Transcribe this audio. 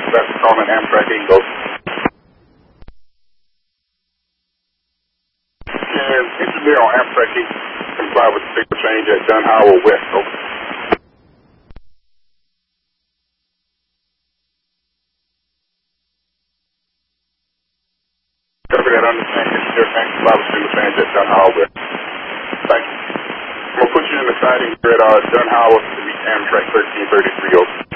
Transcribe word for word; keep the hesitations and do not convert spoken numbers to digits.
That's Norman Amtrak Eagle. And engineer on Amtrak Eagle, comply with the signal change at Dunn Howell West. Over. Copy that, understand. Engineer can comply with the signal change at Dunn Howell West. Thank you. I'm going to put you in the siding here at uh, Dunn Howell to meet Amtrak thirteen thirty-three. Over.